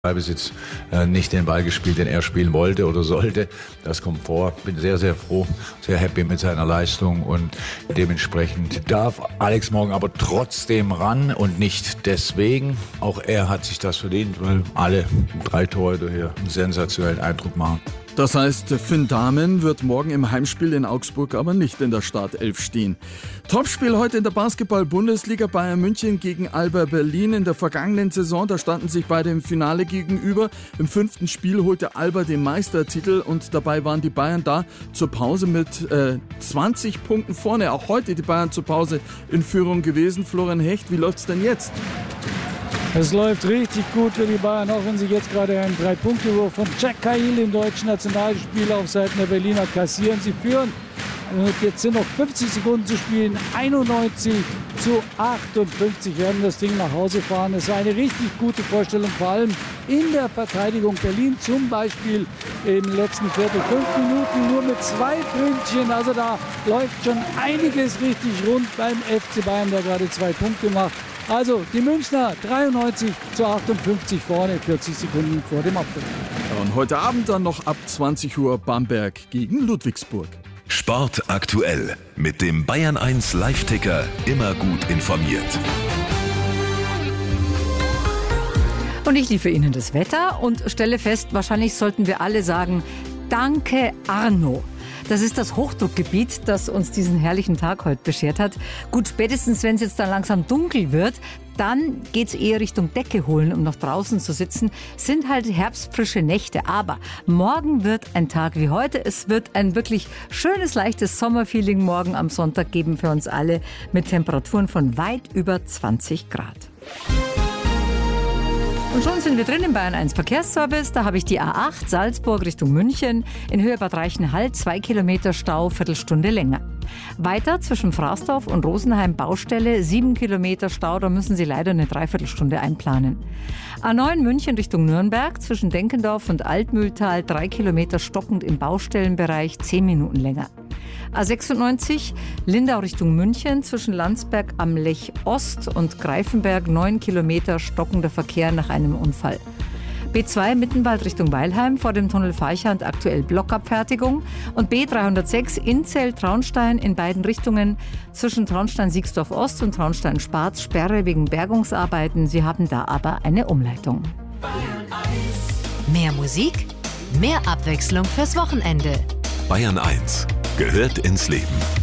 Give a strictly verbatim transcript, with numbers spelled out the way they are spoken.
Ballbesitz äh, nicht den Ball gespielt, den er spielen wollte oder sollte. Das kommt vor. Bin sehr, sehr froh, sehr happy mit seiner Leistung und dementsprechend darf Alex morgen aber trotzdem ran und nicht deswegen. Auch er hat sich das verdient, weil alle drei Torhüter hier einen sensationellen Eindruck machen. Das heißt, Finn Dahmen wird morgen im Heimspiel in Augsburg aber nicht in der Startelf stehen. Topspiel heute in der Basketball-Bundesliga: Bayern München gegen Alba Berlin. In der vergangenen Saison, da standen sich beide im Finale gegenüber. Im fünften Spiel holte Alba den Meistertitel und dabei waren die Bayern da zur Pause mit äh, zwanzig Punkten vorne. Auch heute die Bayern zur Pause in Führung gewesen. Florian Hecht, wie läuft's denn jetzt? Es läuft richtig gut für die Bayern, auch wenn sie jetzt gerade einen Drei-Punkte-Wurf von Jack Cahill im deutschen Nationalspieler auf Seiten der Berliner kassieren. Sie führen. Und jetzt sind noch fünfzig Sekunden zu spielen. einundneunzig zu achtundfünfzig werden das Ding nach Hause fahren. Es war eine richtig gute Vorstellung, vor allem in der Verteidigung. Berlin zum Beispiel im letzten Viertel fünf Minuten nur mit zwei Pünktchen. Also da läuft schon einiges richtig rund beim F C Bayern, der gerade zwei Punkte macht. Also die Münchner dreiundneunzig zu achtundfünfzig vorne, vierzig Sekunden vor dem Abpfiff. Und heute Abend dann noch ab zwanzig Uhr Bamberg gegen Ludwigsburg. Sport aktuell mit dem Bayern eins Live-Ticker, immer gut informiert. Und ich liefere Ihnen das Wetter und stelle fest, wahrscheinlich sollten wir alle sagen, danke Arno. Das ist das Hochdruckgebiet, das uns diesen herrlichen Tag heute beschert hat. Gut, spätestens wenn es jetzt dann langsam dunkel wird, dann geht es eher Richtung Decke holen, um noch draußen zu sitzen. Sind halt herbstfrische Nächte, aber morgen wird ein Tag wie heute. Es wird ein wirklich schönes, leichtes Sommerfeeling morgen am Sonntag geben für uns alle mit Temperaturen von weit über zwanzig Grad. Und schon sind wir drin im Bayern eins Verkehrsservice. Da habe ich die A acht Salzburg Richtung München. In Höhe Bad Reichenhall zwei Kilometer Stau, Viertelstunde länger. Weiter zwischen Fraßdorf und Rosenheim Baustelle, sieben Kilometer Stau. Da müssen Sie leider eine Dreiviertelstunde einplanen. A neun München Richtung Nürnberg zwischen Denkendorf und Altmühltal, drei Kilometer stockend im Baustellenbereich, zehn Minuten länger. A sechsundneunzig Lindau Richtung München zwischen Landsberg am Lech Ost und Greifenberg, neun Kilometer stockender Verkehr nach einem Unfall. B zwei Mittenwald Richtung Weilheim vor dem Tunnel Feichand aktuell Blockabfertigung und B dreihundertsechs Inzell-Traunstein in beiden Richtungen zwischen Traunstein-Siegsdorf Ost und Traunstein-Sparz Sperre wegen Bergungsarbeiten. Sie haben da aber eine Umleitung. Mehr Musik, mehr Abwechslung fürs Wochenende. Bayern eins gehört ins Leben.